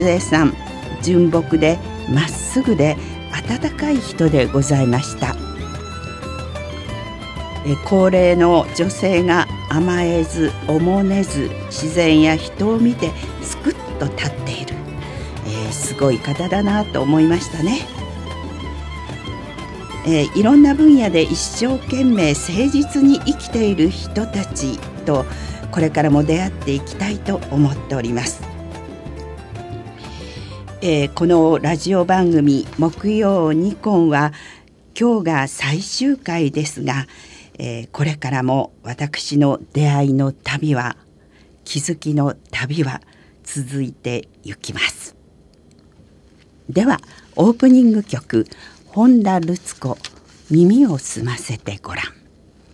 さん、純朴でまっすぐで温かい人でございました。高齢の女性が甘えずおもねず自然や人を見てすくっと立っている、すごい方だなと思いましたね。いろんな分野で一生懸命誠実に生きている人たちとこれからも出会っていきたいと思っております。このラジオ番組木曜ニコンは今日が最終回ですが、これからも私の出会いの旅は、気づきの旅は続いていきます。ではオープニング曲、本田ルツ子、耳を澄ませてごらん。